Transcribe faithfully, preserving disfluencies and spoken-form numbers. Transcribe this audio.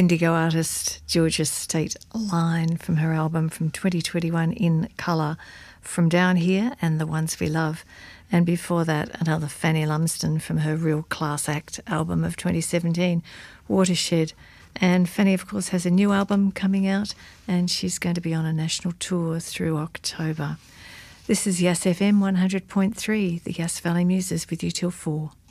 Indigo artist Georgia State Line from her album from twenty twenty-one, In Colour, From Down Here and The Ones We Love. And before that, another Fanny Lumsden from her Real Class Act album of twenty seventeen, Watershed. And Fanny, of course, has a new album coming out, and she's going to be on a national tour through October. This is Yass F M one hundred point three, the Yass Valley Muses, with you till four.